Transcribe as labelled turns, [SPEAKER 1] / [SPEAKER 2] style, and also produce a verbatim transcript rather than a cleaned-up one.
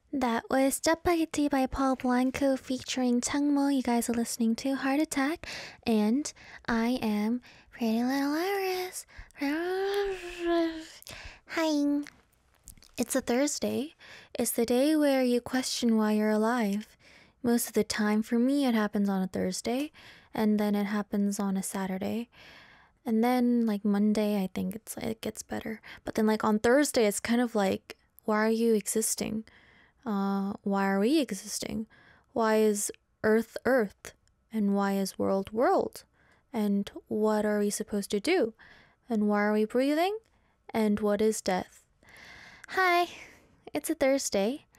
[SPEAKER 1] That was Chapagetti by Paul Blanco featuring Changmo. You guys are listening to Heart Attack, and I am Pretty Little Iris. Hi. It's a Thursday. It's the day where you question why you're alive. Most of the time, for me, it happens on a Thursday, and then it happens on a Saturday. And then, like Monday, I think it's it gets better. But then, like on Thursday, it's kind of like, why are you existing? Uh, why are we existing? Why is Earth Earth? And why is world world? And what are we supposed to do? And why are we breathing? And what is death? Hi, it's a Thursday,